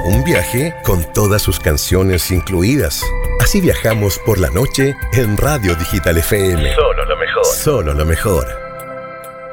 Un viaje con todas sus canciones incluidas. Así viajamos por la noche en Radio Digital FM. Solo lo mejor. Solo lo mejor.